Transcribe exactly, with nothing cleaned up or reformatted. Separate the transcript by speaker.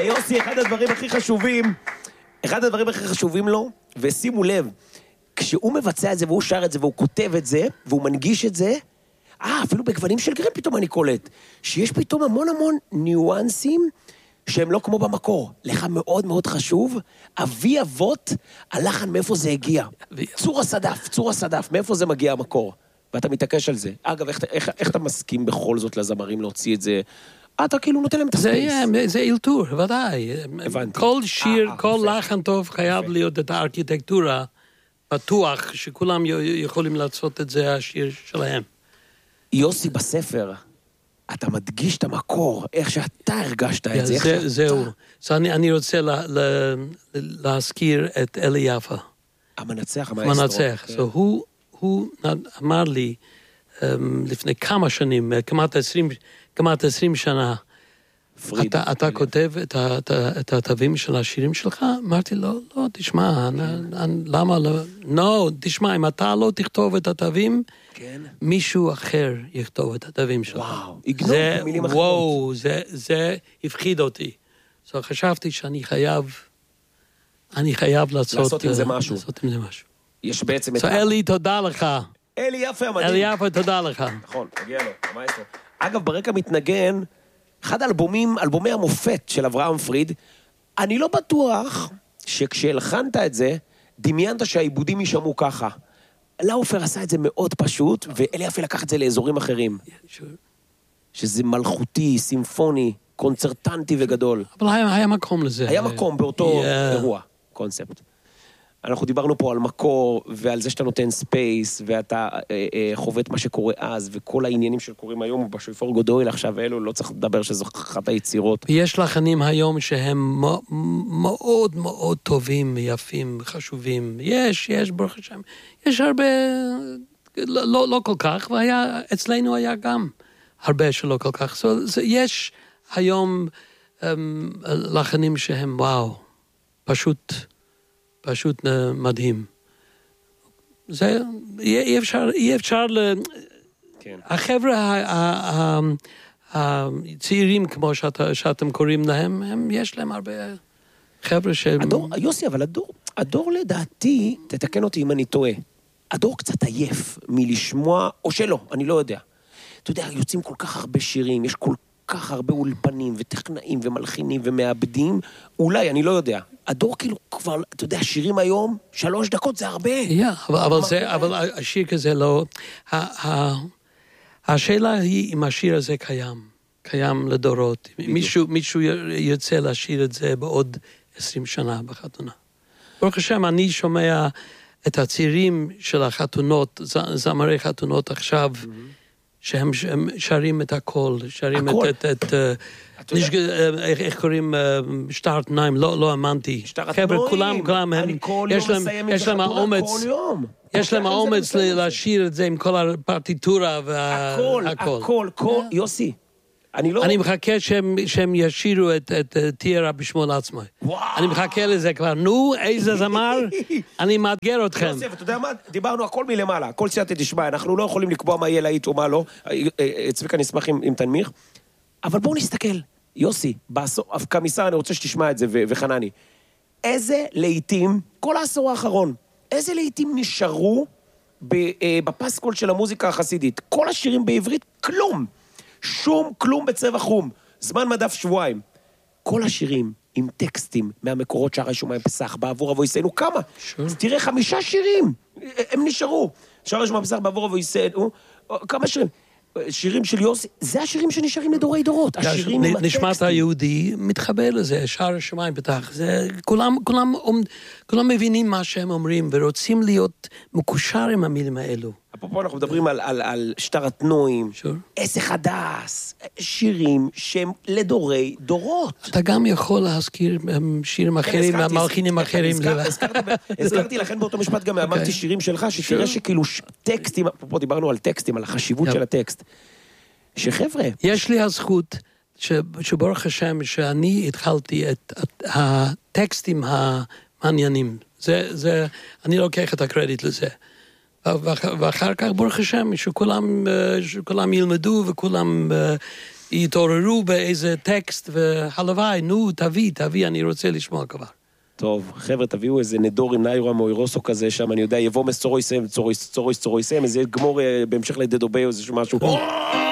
Speaker 1: יוסי, אחד הדברים הכי חשובים, אחד הדברים הכי חשובים לו, ושימו לב, כשהוא מבצע את זה והוא שר את זה והוא כותב את זה, והוא מנגיש את זה, אה, אפילו בגוונים של גרם פתאום אני קולט, שיש פתאום המון המון ניואנסים, שהם לא כמו במקור. לך מאוד מאוד חשוב, אבי אבות, הלחן מאיפה זה הגיע. צור הסדף, צור הסדף, מאיפה זה מגיע המקור. ואתה מתעקש על זה. אגב, איך, איך, איך אתה מסכים בכל זאת לזמרים להוציא את זה? אתה כאילו נותן להם את הספייס.
Speaker 2: זה, זה אילתור, ודאי.
Speaker 1: הבנתי.
Speaker 2: כל שיר,
Speaker 1: אה,
Speaker 2: כל
Speaker 1: יפה.
Speaker 2: לחן טוב חייב להיות את הארכיטקטורה, בטוח שכולם יכולים לעשות את זה, השיר שלהם.
Speaker 1: יוסי בספר, אתה מדגיש את המקור, איך שאתה הרגשת את זה.
Speaker 2: זה זהו. אז אני רוצה להזכיר את אלי יפה.
Speaker 1: המנצח, המאסטרו.
Speaker 2: המנצח. הוא אמר לי, לפני כמה שנים, כמעט עשרים שנה, אתה כותב את התווים של השירים שלך? אמרתי לו, לא, תשמע, למה לא? לא, תשמע, אם אתה לא תכתוב את התווים, מישהו אחר יכתוב את התווים שלך.
Speaker 1: וואו, יגנוב במילים אחרות.
Speaker 2: וואו, זה הפחיד אותי. אז חשבתי שאני חייב, אני חייב לעשות
Speaker 1: עם זה משהו.
Speaker 2: לעשות עם זה משהו.
Speaker 1: יש בעצם את...
Speaker 2: אלי, תודה לך.
Speaker 1: אלי יפה, מדהים.
Speaker 2: אלי יפה, תודה לך.
Speaker 1: נכון, תגיע לו, המאסטרו. אגב, ברקע מתנגן, אחד האלבומים, אלבומי המופת של אברהם פריד, אני לא בטוח שכשהלחנת את זה, דמיינת שהעיבודים יישמעו ככה. לאופר עשה את זה מאוד פשוט, ואלי יפה לקח את זה לאזורים אחרים. שזה מלכותי, סימפוני, קונצרטנטי וגדול.
Speaker 2: אבל היה, היה מקום לזה.
Speaker 1: היה מקום באותו אירוע, קונספט. אנחנו דיברנו פה על מקור, ועל זה שאתה נותן ספייס, ואתה אה, אה, חווה את מה שקורה אז, וכל העניינים שקורים היום, בשויפור גודל עכשיו, אלו לא צריך לדבר שזו אחת היצירות.
Speaker 2: ויש לחנים היום שהם מאוד מאוד טובים, יפים, חשובים. יש, יש, ברוך השם. יש הרבה, לא, לא, לא כל כך, והיה, אצלנו היה גם הרבה שלא כל כך. So, so, יש היום um, לחנים שהם וואו, פשוט... פשוט מדהים. זה, אי אפשר, אי אפשר ל...
Speaker 1: כן.
Speaker 2: החבר'ה הצעירים, כמו שאתם קוראים להם, הם, יש להם הרבה חבר'ה שהם...
Speaker 1: הדור, יוסי, אבל הדור, הדור לדעתי, תתקן אותי אם אני טועה, הדור קצת עייף מלשמוע, או שלא, אני לא יודע. אתה יודע, יוצאים כל כך הרבה שירים, יש כל כך הרבה אולפנים וטכנאים ומלחינים ומעבדים, אולי, אני לא יודע. הדור כאילו כבר, אתה יודע, שירים היום, שלוש דקות זה הרבה.
Speaker 2: Yeah, אבל, אבל, זה, אבל השיר כזה לא... ה, ה, השאלה היא אם השיר הזה קיים, קיים לדורות. מישהו, מישהו ירצה להשאיר את זה בעוד עשרים שנה בחתונה. ברוך השם, אני שומע את הצעירים של החתונות, זמרי חתונות עכשיו, שהם שרים את הכל, שרים את... את, את נשג... איך קוראים? שטרת נעים, לא, לא אמנתי. חבר'ה, כולם, כולם, הם, יש להם, יש להם האומץ, יש להם האומץ להשאיר את זה עם כל הפרטיטורה והכל.
Speaker 1: הכל, הכל, הכל, יוסי. אני לא...
Speaker 2: אני מחכה שהם, שהם ישירו את, את תיארה בשמו לעצמו. אני מחכה לזה כבר. נו, איזה זמר, אני מאתגר אתכם.
Speaker 1: יוסי, ואתה יודע מה? דיברנו הכל מלמעלה. הכל סייעתי תשמע, אנחנו לא יכולים לקבוע מה יהיה להיט או מה לא. צביקה נשמח אם תנמיך. אבל בואו נסתכל. יוסי, כמיסה אני רוצה שתשמע את זה, וחנני. איזה להיטים, כל העשור האחרון, איזה להיטים נשארו בפסקול של המוזיקה החסידית? כל השירים בעברית, כלום. שום כלום בצבע חום. זמן מדף שבועיים. כל השירים עם טקסטים מהמקורות שערי שומעים פסח, בעבור אבו יסיינו, כמה? אז תראה, חמישה שירים. הם נשארו. שערי שומעים פסח, בעבור אבו יסיינו, כמה שירים. שירים של יוסי, זה השירים שנשארים לדורי דורות. השירים עם הטקסטים.
Speaker 2: נשמת היהודי מתחבר לזה, שער השמיים פתח. זה, כולם, כולם, כולם מבינים מה שהם אומרים, ורוצים להיות מקושר עם המילים האלו.
Speaker 1: אפרופו אנחנו מדברים על, על, על שטר התנועים, איזה חדש, שירים שהם לדורי דורות.
Speaker 2: אתה גם יכול להזכיר שירים אחרים, מלחינים אחרים.
Speaker 1: הזכרתי לכן באותו משפט גם, אמרתי שירים שלך, שתראה שכאילו טקסטים, אפרופו דיברנו על טקסטים, על החשיבות של הטקסט, שחבר'ה...
Speaker 2: יש לי הזכות, שברוך השם, שאני התחלתי את הטקסטים המעניינים. זה, אני לוקח את הקרדיט לזה. ואחר כך ברוך השם, שכולם, שכולם ילמדו וכולם יתעוררו באיזה טקסט, והלוואי, נו, תביא, תביא, אני רוצה לשמוע כבר.
Speaker 1: טוב, חבר'ה, תביאו איזה נדור עם ניירה מוירוסו כזה שם, אני יודע, יבוא מסורו יסיים, צורו יסיים, צורו יסיים, איזה גמור בהמשך לדדוביו, איזה משהו.